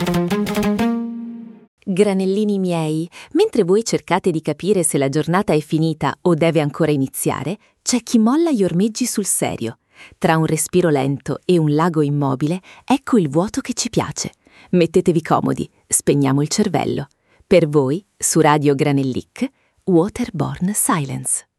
Granellini miei, mentre voi cercate di capire se la giornata è finita o deve ancora iniziare, c'è chi molla gli ormeggi sul serio. Tra un respiro lento e un lago immobile, ecco il vuoto che ci piace. Mettetevi comodi, spegniamo il cervello. Per voi, su Radio Granellic, Waterborne Silence.